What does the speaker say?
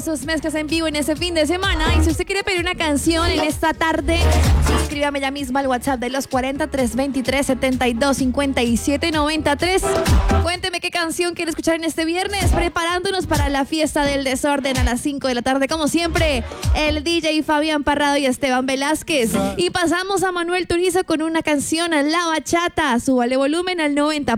esos mezclas en vivo en ese fin de semana. Y si usted quiere pedir una canción en esta tarde, escríbame ya mismo al WhatsApp de los 40 323 72 57 93. Cuénteme qué canción quiere escuchar en este viernes, preparándonos para la fiesta del desorden a las 5 de la tarde, como siempre, el DJ Fabián Parrado y Esteban Velázquez. Y pasamos a Manuel Turizo con una canción, La Bachata. Súbale volumen al 90.1.